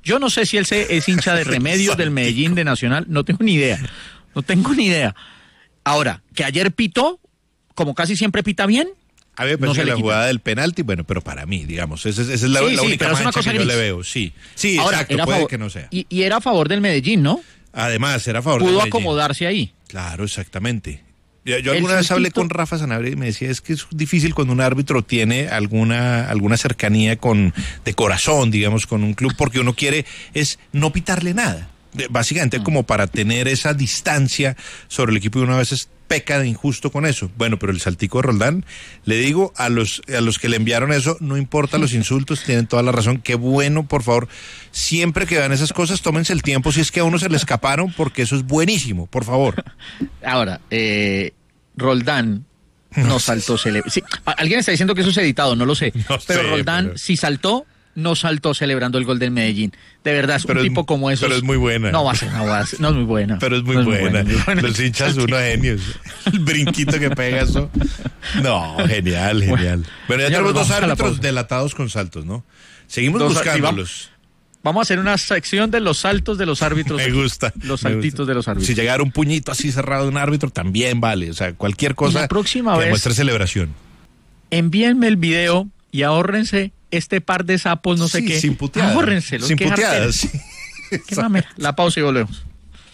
Yo no sé si él es hincha de Remedios, del Medellín, de Nacional, no tengo ni idea. Ahora, que ayer pitó, como casi siempre pita bien. A mí me parece que la jugada del penalti, bueno, pero para mí, digamos, esa es la única mancha que yo le veo. Sí, ahora, exacto, puede que no sea. Y era a favor del Medellín, ¿no? Además, era a favor del Medellín. Pudo Medellín. acomodarse ahí. Claro, exactamente. Yo alguna vez hablé con Rafa Sanabria y me decía, es que es difícil cuando un árbitro tiene alguna cercanía de corazón, digamos, con un club, porque uno quiere es no pitarle nada. Básicamente como para tener esa distancia sobre el equipo, y uno a veces peca de injusto con eso. Bueno, pero el saltico de Roldán, le digo a los que le enviaron eso, no importa los insultos, tienen toda la razón. Qué bueno, por favor, siempre que vean esas cosas, tómense el tiempo si es que a uno se le escaparon, porque eso es buenísimo, por favor. Ahora, Roldán no saltó. Sí, alguien está diciendo que eso es editado, no lo sé. Pero Roldán sí saltó. No saltó celebrando el gol del Medellín. De verdad, es un tipo como esos. Pero es muy buena. No es muy buena. Pero es muy buena. Los hinchas son unos genios. El brinquito que pega eso. No, genial. Bueno, ya tenemos dos árbitros delatados con saltos, ¿no? Seguimos buscándolos. Vamos a hacer una sección de los saltos de los árbitros. Me gusta. Los saltitos de los árbitros. Si llegara un puñito así cerrado de un árbitro, también vale. O sea, cualquier cosa la próxima vez, demuestre celebración. Envíenme el video y ahórrense este par de sapos, no sé qué. Sin puteadas. Ahórrenselos. Sin puteadas, sí. La pausa y volvemos.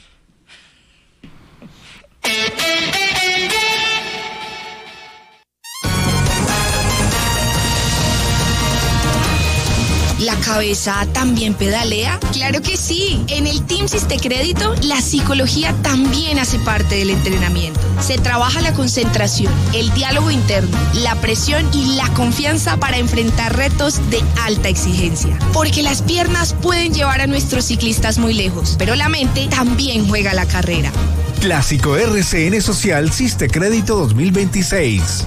¿La cabeza también pedalea? ¡Claro que sí! En el Team Sistecrédito, la psicología también hace parte del entrenamiento. Se trabaja la concentración, el diálogo interno, la presión y la confianza para enfrentar retos de alta exigencia. Porque las piernas pueden llevar a nuestros ciclistas muy lejos, pero la mente también juega la carrera. Clásico RCN Social Sistecrédito 2026.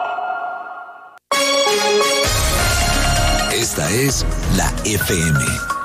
Esta es la FM.